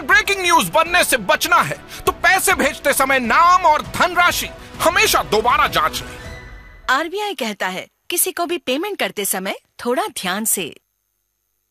Breaking news बनने से बचना है तो पैसे भेजते समय नाम और धनराशि हमेशा दोबारा जांच लें। आरबीआई कहता है, किसी को भी पेमेंट करते समय थोड़ा ध्यान से